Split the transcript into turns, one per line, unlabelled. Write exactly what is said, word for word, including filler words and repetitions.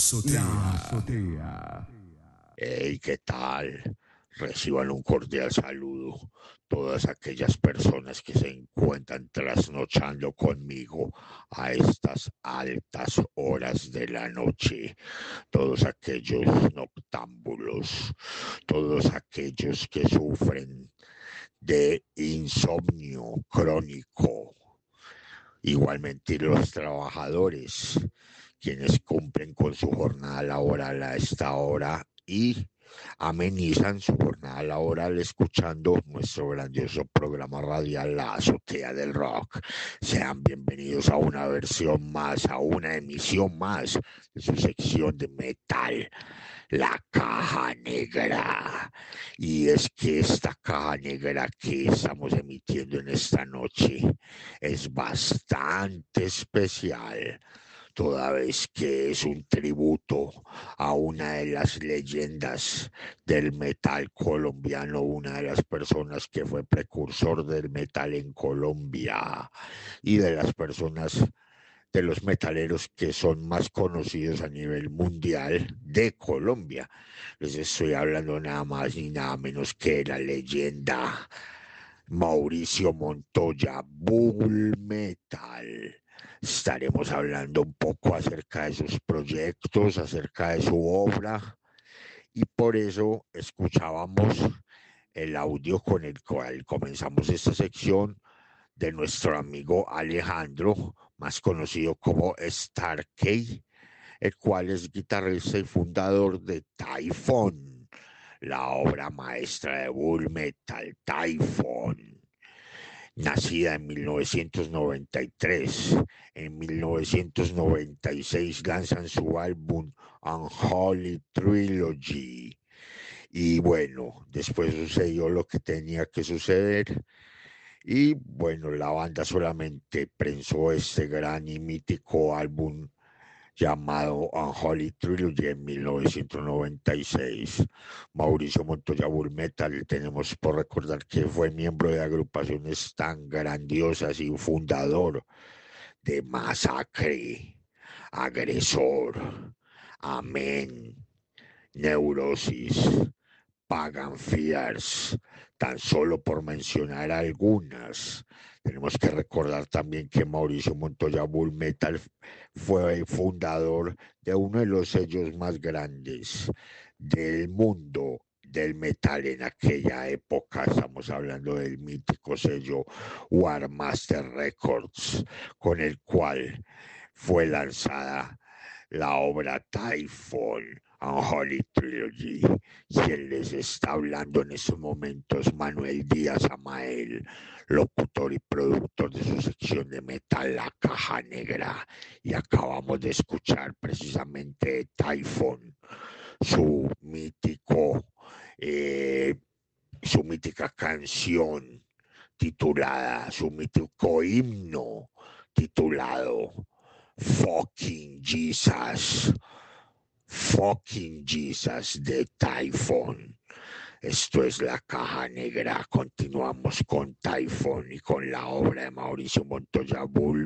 azotea. La azotea.
Hey, ¿qué tal? Reciban un cordial saludo todas aquellas personas que se encuentran trasnochando conmigo a estas altas horas de la noche, todos aquellos noctámbulos, todos aquellos que sufren de insomnio crónico, igualmente los trabajadores, quienes cumplen con su jornada laboral a esta hora y amenizan su jornada laboral escuchando nuestro grandioso programa radial La Azotea del Rock. Sean bienvenidos a una versión más, a una emisión más de su sección de metal, La Caja Negra. Y es que esta caja negra que estamos emitiendo en esta noche es bastante especial, toda vez que es un tributo a una de las leyendas del metal colombiano, una de las personas que fue precursor del metal en Colombia y de las personas, de los metaleros que son más conocidos a nivel mundial de Colombia. Les estoy hablando nada más ni nada menos que la leyenda Mauricio Montoya, Bull Metal. Estaremos hablando un poco acerca de sus proyectos, acerca de su obra, y por eso escuchábamos el audio con el cual comenzamos esta sección de nuestro amigo Alejandro, más conocido como Starkey, el cual es guitarrista y fundador de Typhon, la obra maestra de Bull Metal, Typhon. Nacida en mil novecientos noventa y tres, en mil novecientos noventa y seis lanzan su álbum Unholy Trilogy. Y bueno, después sucedió lo que tenía que suceder. Y bueno, la banda solamente prensó este gran y mítico álbum llamado Unholy Trilogy en mil novecientos noventa y seis. Mauricio Montoya Bull Metal, tenemos por recordar que fue miembro de agrupaciones tan grandiosas y fundador de Masacre, Agresor, Amén, Neurosis, Pagan Fears, tan solo por mencionar algunas. Tenemos que recordar también que Mauricio Montoya Bull Metal fue fundador de uno de los sellos más grandes del mundo del metal en aquella época. Estamos hablando del mítico sello War Master Records, con el cual fue lanzada la obra Typhon, Unholy Trilogy. Quien les está hablando en estos momentos, Manuel Díaz Amael, locutor y productor de su sección de metal La Caja Negra, y acabamos de escuchar precisamente Typhon, su mítico, eh, su mítica canción titulada, su mítico himno titulado Fucking Jesus. Fucking Jesus de Typhon. Esto es La Caja Negra. Continuamos con Typhon y con la obra de Mauricio Montoya Bull